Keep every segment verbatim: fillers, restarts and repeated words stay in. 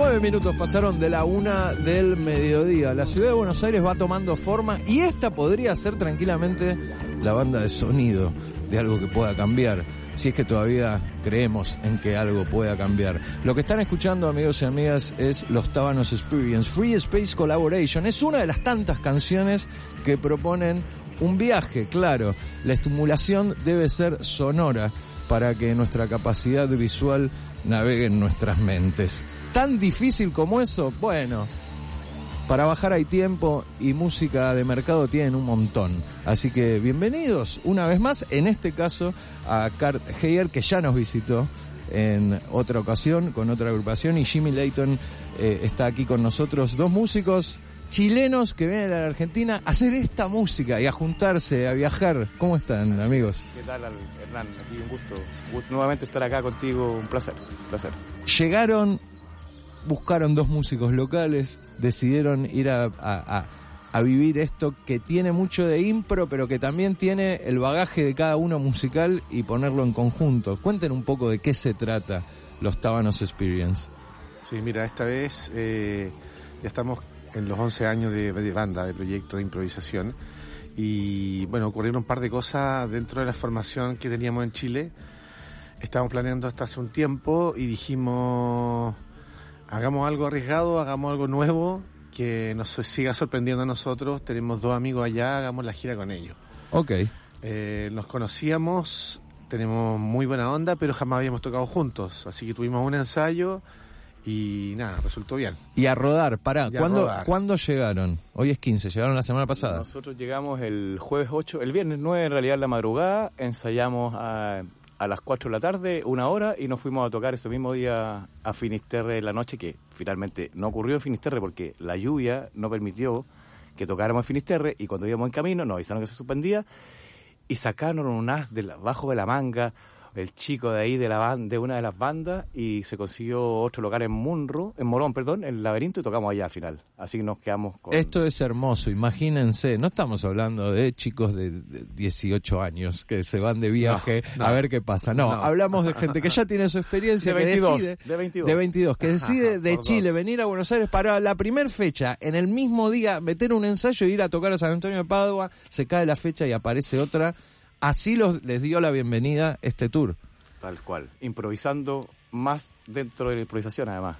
Nueve minutos pasaron de la una del mediodía. La ciudad de Buenos Aires va tomando forma y esta podría ser tranquilamente la banda de sonido de algo que pueda cambiar, si es que todavía creemos en que algo pueda cambiar. Lo que están escuchando, amigos y amigas, es Los Tábanos Experience, Free Space Collaboration. Es una de las tantas canciones que proponen un viaje, claro. La estimulación debe ser sonora para que nuestra capacidad visual navegue en nuestras mentes. ¿Tan difícil como eso? Bueno, para bajar hay tiempo y música de mercado tienen un montón. Así que bienvenidos una vez más, en este caso a Kurt Heyer, que ya nos visitó en otra ocasión con otra agrupación, y Jimmy Layton eh, está aquí con nosotros. Dos músicos chilenos que vienen a la Argentina a hacer esta música y a juntarse, a viajar. ¿Cómo están, amigos? ¿Qué tal, Hernán? Aquí un gusto. Un gusto nuevamente estar acá contigo, un placer, un placer. Llegaron, buscaron dos músicos locales, decidieron ir a, a, a, a vivir esto que tiene mucho de impro, pero que también tiene el bagaje de cada uno musical, y ponerlo en conjunto. Cuenten un poco de qué se trata Los Tábanos Experience. Sí, mira, esta vez eh, ya estamos en los once años de, de banda, de proyecto de improvisación, y bueno, ocurrieron un par de cosas dentro de la formación que teníamos en Chile. Estábamos planeando hasta hace un tiempo y dijimos, hagamos algo arriesgado, hagamos algo nuevo, que nos siga sorprendiendo a nosotros. Tenemos dos amigos allá, hagamos la gira con ellos. Ok. Eh, nos conocíamos, tenemos muy buena onda, pero jamás habíamos tocado juntos, así que tuvimos un ensayo y nada, resultó bien. Y a rodar, pará, Y a ¿cuándo, rodar. ¿cuándo llegaron? Hoy es quince, llegaron la semana pasada. Nosotros llegamos el jueves ocho, el viernes nueve en realidad en la madrugada, ensayamos a, a las cuatro de la tarde, una hora, y nos fuimos a tocar ese mismo día a Finisterre en la noche, que finalmente no ocurrió en Finisterre porque la lluvia no permitió que tocáramos en Finisterre, y cuando íbamos en camino nos avisaron que se suspendía y sacaron un as de la, bajo de la manga el chico de ahí de la ban- de una de las bandas, y se consiguió otro local en Munro, en Morón, perdón, en el Laberinto, y tocamos allá al final. Así que nos quedamos con... Esto es hermoso, imagínense, no estamos hablando de chicos de, de dieciocho años que se van de viaje No, no. a ver qué pasa. No, No. hablamos de gente que ya tiene su experiencia, De que veintidós, decide, de veintidós. de veintidós, que decide de Por Chile dos. venir a Buenos Aires para la primer fecha, en el mismo día meter un ensayo e ir a tocar a San Antonio de Padua. Se cae la fecha y aparece otra. Así los, les dio la bienvenida este tour. Tal cual, improvisando más dentro de la improvisación además.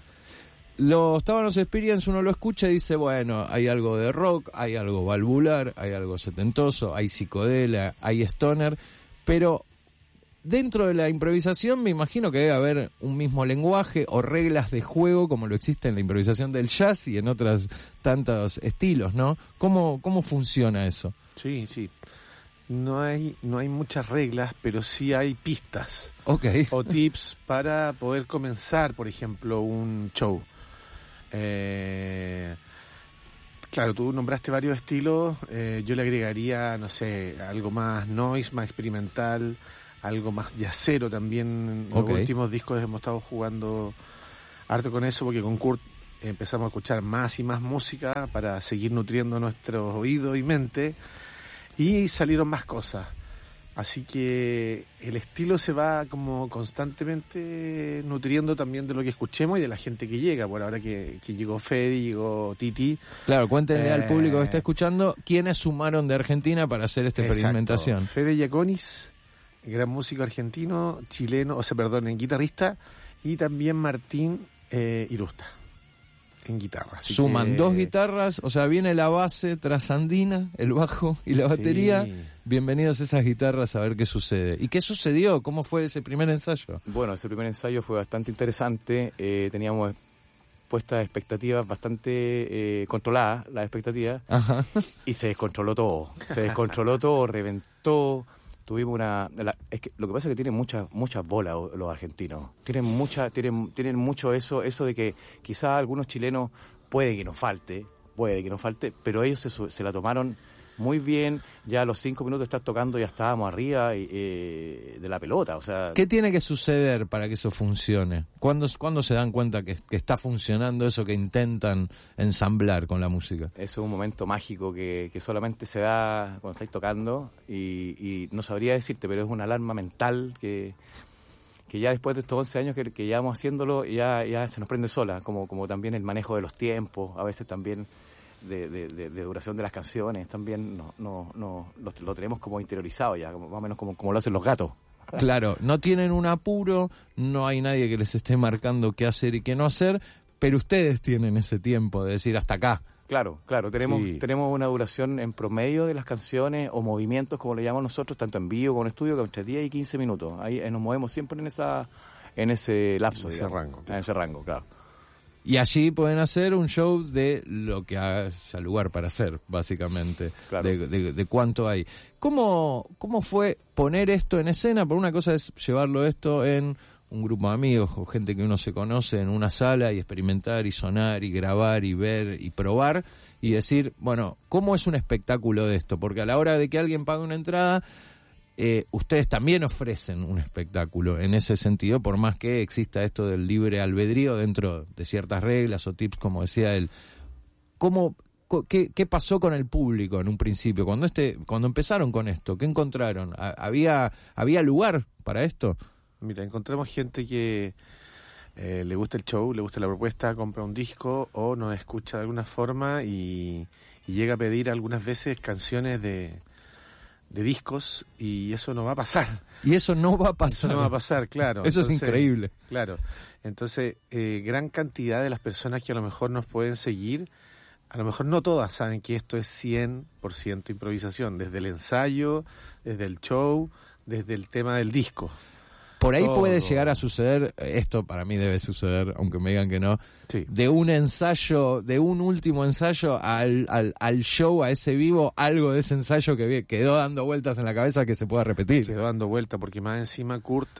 Los Tábanos Experience, uno lo escucha y dice, bueno, hay algo de rock, hay algo valvular, hay algo setentoso, hay psicodela, hay stoner, pero dentro de la improvisación me imagino que debe haber un mismo lenguaje o reglas de juego como lo existe en la improvisación del jazz y en otros tantos estilos, ¿no? ¿Cómo, cómo funciona eso? Sí, sí. No hay, no hay muchas reglas, pero sí hay pistas Ok. o tips para poder comenzar, por ejemplo, un show. Eh, claro, tú nombraste varios estilos, eh, yo le agregaría, no sé, algo más noise, más experimental, algo más jazzero también. En Ok. los últimos discos hemos estado jugando harto con eso, porque con Kurt empezamos a escuchar más y más música para seguir nutriendo nuestros oídos y mente, y salieron más cosas. Así que el estilo se va como constantemente nutriendo también de lo que escuchemos y de la gente que llega. Por ahora que, que llegó Fede, llegó Titi. Claro, cuéntenle Eh, al público que está escuchando quiénes sumaron de Argentina para hacer esta Exacto. experimentación. Fede Giaconis, gran músico argentino, chileno, o sea, perdón, en guitarrista, y también Martín eh, Irusta en guitarra. Así Suman que- dos guitarras, o sea, viene la base trasandina, el bajo y la batería. Sí. Bienvenidos a esas guitarras a ver qué sucede. ¿Y qué sucedió? ¿Cómo fue ese primer ensayo? Bueno, ese primer ensayo fue bastante interesante, eh, teníamos puestas expectativas bastante eh, controladas, las expectativas, Ajá. y se descontroló todo, se descontroló todo, reventó. Tuvimos una... La, es que lo que pasa es que tienen muchas muchas bolas los argentinos. Tienen mucha, tienen, tienen mucho eso, eso de que quizás algunos chilenos puede que nos falte, puede que nos falte, pero ellos se, se la tomaron muy bien. Ya a los cinco minutos de estar tocando ya estábamos arriba eh, de la pelota, o sea... ¿Qué tiene que suceder para que eso funcione? ¿Cuándo, cuándo se dan cuenta que, que está funcionando eso que intentan ensamblar con la música? Eso es un momento mágico que, que solamente se da cuando estáis tocando y, y no sabría decirte, pero es una alarma mental que... que ya después de estos once años que, que llevamos haciéndolo, ya, ya se nos prende sola, como, como también el manejo de los tiempos, a veces también de, de, de, de duración de las canciones, también no, no, no, lo, lo tenemos como interiorizado ya, como, más o menos como, como lo hacen los gatos. Claro, no tienen un apuro, no hay nadie que les esté marcando qué hacer y qué no hacer, pero ustedes tienen ese tiempo de decir hasta acá. Claro, claro, tenemos Sí. tenemos una duración en promedio de las canciones o movimientos, como le llamamos nosotros, tanto en vivo como en estudio, que entre diez y quince minutos. Ahí eh, nos movemos siempre en esa en ese lapso, En ese digamos. rango, claro. En ese rango, claro. Y allí pueden hacer un show de lo que haya lugar para hacer, básicamente, Claro. de, de, de cuánto hay. ¿Cómo, ¿Cómo fue poner esto en escena? Por una cosa es llevarlo esto en un grupo de amigos o gente que uno se conoce en una sala y experimentar y sonar y grabar y ver y probar y decir, bueno, ¿cómo es un espectáculo de esto? Porque a la hora de que alguien pague una entrada, eh, ustedes también ofrecen un espectáculo en ese sentido, por más que exista esto del libre albedrío dentro de ciertas reglas o tips, como decía él. ¿Cómo, co- qué, qué pasó con el público en un principio? Cuando este, cuando empezaron con esto, ¿qué encontraron? ¿Ha- ¿Había, había lugar para esto? Mira, encontramos gente que eh, le gusta el show, le gusta la propuesta, compra un disco o nos escucha de alguna forma y, y llega a pedir algunas veces canciones de, de discos y eso no va a pasar. Y eso no va a Eso pasar. no va a pasar, claro. Eso es Entonces, increíble. Claro. Entonces, eh, gran cantidad de las personas que a lo mejor nos pueden seguir, a lo mejor no todas saben que esto es cien por ciento improvisación, desde el ensayo, desde el show, desde el tema del disco. Por ahí Todo. puede llegar a suceder, esto para mí debe suceder, aunque me digan que no, Sí. de un ensayo, de un último ensayo al, al, al show, a ese vivo, algo de ese ensayo que vi- quedó dando vueltas en la cabeza que se pueda repetir. Quedó dando vuelta porque más encima Kurt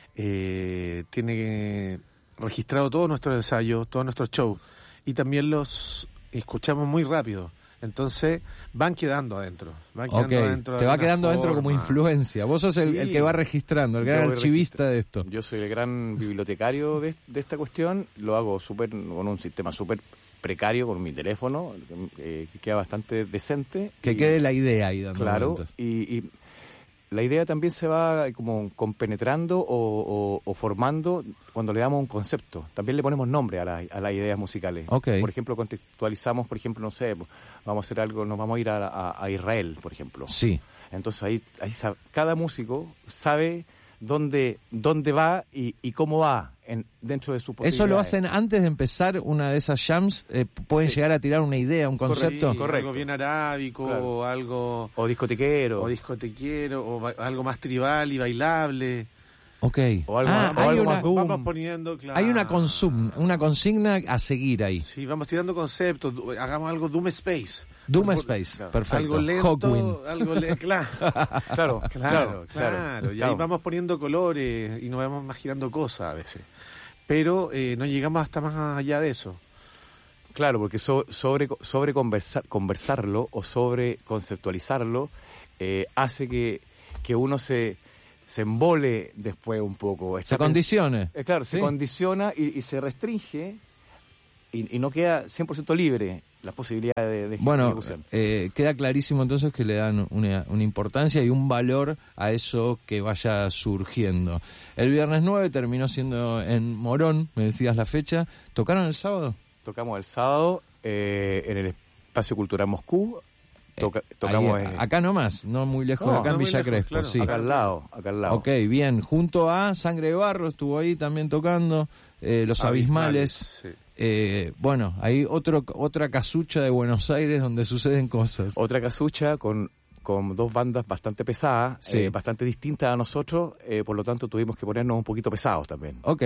eh, tiene registrado todos nuestros ensayos, todos nuestros shows y también los escuchamos muy rápido. Entonces van quedando adentro. Van quedando Ok, adentro de te va alguna quedando adentro como forma. influencia. Vos sos el, Sí. el que va registrando, el Yo gran voy archivista de esto. Yo soy el gran bibliotecario de, de esta cuestión, lo hago súper con un sistema súper precario con mi teléfono, eh, que queda bastante decente. Que y- quede la idea ahí dando Claro, vueltas. y, y la idea también se va como compenetrando o, o, o formando cuando le damos un concepto. También le ponemos nombre a, la, a las ideas musicales. Ok. Por ejemplo, contextualizamos, por ejemplo, no sé, vamos a hacer algo, nos vamos a ir a, a, a Israel, por ejemplo. Sí. Entonces ahí, ahí sab- cada músico sabe dónde, dónde va y, y cómo va en, dentro de su posibilidades. Eso lo hacen antes de empezar una de esas jams, eh, pueden Sí. llegar a tirar una idea, un concepto. Sí, Correcto. algo bien arábico, Claro. o algo O discotequero. o discotequero, o ba- algo más tribal y bailable. Ok. O algo Ah, más- o hay algo una, más Doom. Vamos poniendo, claro. hay una consum, una consigna a seguir ahí. Sí, vamos tirando conceptos. du- Hagamos algo Doom Space. Doom Por- Space, claro. perfecto. Algo lento, Hawkwind. algo le claro. Claro, Claro, claro. Y ahí claro. vamos poniendo colores y nos vamos imaginando cosas a veces. Pero eh, no llegamos hasta más allá de eso. Claro, porque so- sobre, sobre conversar, conversarlo o sobre conceptualizarlo eh, hace que, que uno se, se embole después un poco. Se Está condicione. pens- eh, claro, se Sí. condiciona y, y se restringe y, y no queda cien por ciento libre la posibilidad de, de Bueno, ejecución. eh, queda clarísimo entonces que le dan una, una importancia y un valor a eso que vaya surgiendo. El viernes nueve terminó siendo en Morón, me decías la fecha. ¿Tocaron el sábado? Tocamos el sábado eh, en el Espacio Cultural Moscú. Toca- Eh, tocamos ahí, en- acá nomás, no muy lejos, No, acá en no muy Villa lejos, Crespo, claro. sí. acá al lado, acá al lado. Ok, bien. Junto a Sangre de Barro estuvo ahí también tocando, eh, Los Abismales. Sí. Eh, bueno, hay otro, otra casucha de Buenos Aires donde suceden cosas. Otra casucha con, con dos bandas bastante pesadas, Sí. eh, bastante distintas a nosotros, eh, por lo tanto tuvimos que ponernos un poquito pesados también. Ok.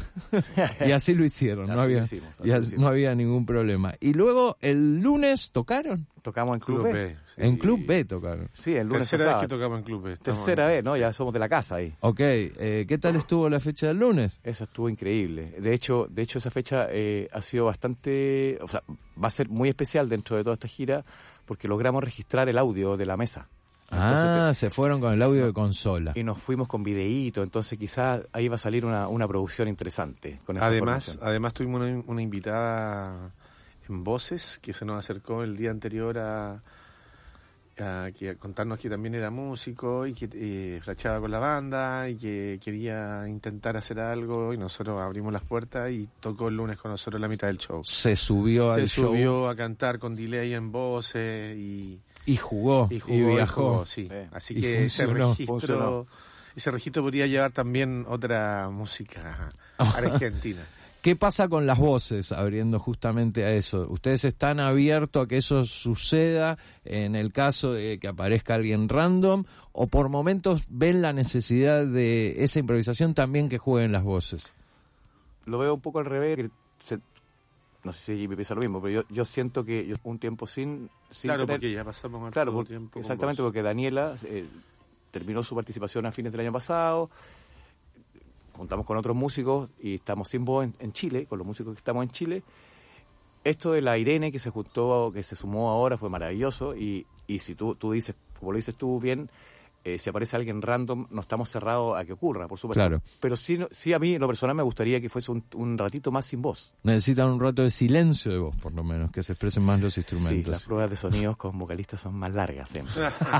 Y así lo hicieron, no Así lo había, hicimos, así y lo as- hicimos. no había ningún problema. Y luego el lunes tocaron. Tocamos en Club, Club B. B. sí. En Club B tocaron. Sí, el lunes Tercera vez pasado. que tocamos en Club B. Estamos Tercera en- vez, ¿no? Ya somos de la casa ahí. Ok, eh, ¿qué tal estuvo la fecha del lunes? Eso estuvo increíble. De hecho, de hecho esa fecha eh, ha sido bastante, o sea, va a ser muy especial dentro de toda esta gira porque logramos registrar el audio de la mesa. Ah, se fueron con el audio de consola. Y nos fuimos con videíto, entonces quizás ahí va a salir una, una producción interesante. Con esta Además, formación. además tuvimos una, una invitada en Voces que se nos acercó el día anterior a, a, que, a contarnos que también era músico y que eh, flachaba con la banda y que quería intentar hacer algo, y nosotros abrimos las puertas y tocó el lunes con nosotros la mitad del show. Se subió Se al show. Se subió a cantar con delay en voces y... Y jugó, y, jugó, y viajó. Y jugó, sí. Eh, Así y que ese funcionó, registro, funcionó. ese registro podría llevar también otra música argentina. ¿Qué pasa con las voces, abriendo justamente a eso? ¿Ustedes están abiertos a que eso suceda en el caso de que aparezca alguien random, o por momentos ven la necesidad de esa improvisación también que jueguen las voces? Lo veo un poco al revés. Que se, no sé si me piensa lo mismo, pero yo, yo siento que yo, un tiempo sin... sin Claro, tener, porque ya pasamos harto claro, por, tiempo. exactamente, porque Daniela eh, terminó su participación a fines del año pasado. Juntamos con otros músicos y estamos sin voz en, en Chile, con los músicos que estamos en Chile. Esto de la Irene que se juntó, que se sumó ahora, fue maravilloso. Y, y si tú, tú dices, como lo dices tú bien, eh, si aparece alguien random, no estamos cerrados a que ocurra, por supuesto. Claro. Pero sí, sí a mí, en lo personal, me gustaría que fuese un, un ratito más sin voz. Necesitan un rato de silencio de voz, por lo menos, que se expresen más los Sí, instrumentos. las pruebas de sonidos con vocalistas son más largas siempre.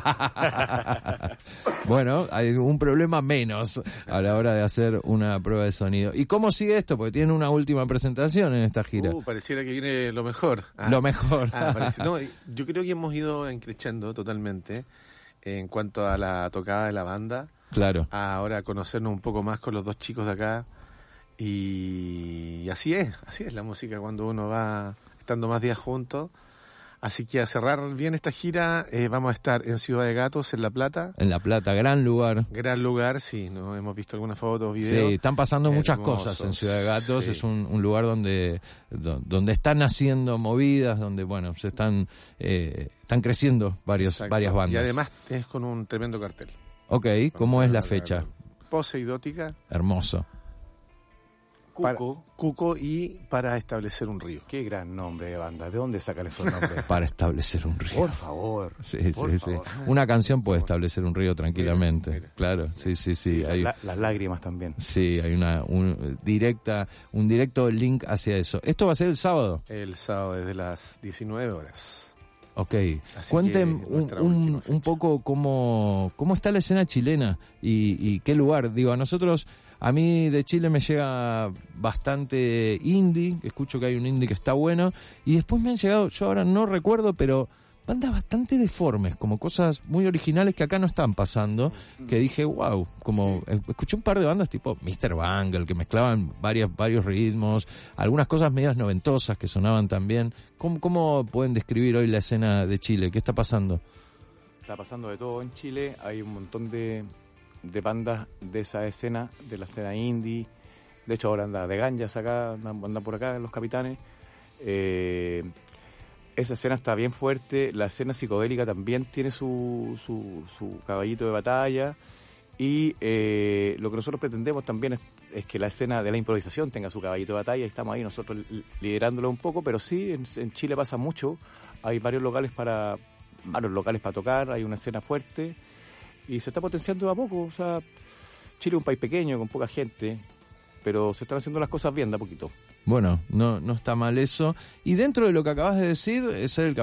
Bueno, hay un problema menos a la hora de hacer una prueba de sonido. ¿Y cómo sigue esto? Porque tiene una última presentación en esta gira. Uh, pareciera que viene lo mejor. Ah, Lo mejor. ah, parece- no, yo creo que hemos ido encrechando totalmente en cuanto a la tocada de la banda. Claro. A ahora conocernos un poco más con los dos chicos de acá. Y, y así es, así es la música cuando uno va estando más días juntos. Así que a cerrar bien esta gira, eh, vamos a estar en Ciudad de Gatos, en La Plata. En La Plata, gran lugar. Gran lugar, sí, ¿no? Hemos visto algunas fotos, videos. Sí, están pasando muchas Hermoso, cosas en Ciudad de Gatos. sí. Es un, un lugar donde, do- donde están haciendo movidas, donde, bueno, se están eh, están creciendo varios, Exacto. varias bandas. Y además es con un tremendo cartel. Ok, ¿cómo es la fecha? Poseidótica, Hermoso. para Cuco, Cuco y para establecer un río. qué gran nombre de banda. ¿De dónde sacan esos nombres? Para establecer un río. Por favor. Sí, por sí, favor. sí. Una canción puede establecer un río tranquilamente. Mira, mira. Claro, sí, sí, sí. Hay, La- las lágrimas también. sí, hay una un, directa, un directo link hacia eso. Esto va a ser el sábado. El sábado desde las diecinueve horas. Ok. Así Cuenten que un, nuestra un, última fecha. un poco cómo, cómo está la escena chilena y, y qué lugar. Digo, a nosotros, a mí de Chile me llega bastante indie, escucho que hay un indie que está bueno, y después me han llegado, yo ahora no recuerdo, pero bandas bastante deformes, como cosas muy originales que acá no están pasando, que dije, wow, como eh, escuché un par de bandas tipo mister Bangle, que mezclaban varias, varios ritmos, algunas cosas medias noventosas que sonaban también. ¿Cómo, cómo pueden describir hoy la escena de Chile? ¿Qué está pasando? Está pasando de todo en Chile. Hay un montón de, de bandas de esa escena, de la escena indie. De hecho, ahora anda de Ganjas acá, andan, andan por acá Los Capitanes. Eh, esa escena está bien fuerte. La escena psicodélica también tiene su, su, su caballito de batalla. Y eh, lo que nosotros pretendemos también es, es que la escena de la improvisación tenga su caballito de batalla, y estamos ahí nosotros li- liderándolo un poco, pero sí, en, en Chile pasa mucho. Hay varios locales para varios locales para tocar, hay una escena fuerte y se está potenciando de a poco. O sea, Chile es un país pequeño con poca gente, pero se están haciendo las cosas bien de a poquito. Bueno, no, no está mal eso. Y dentro de lo que acabas de decir, ser el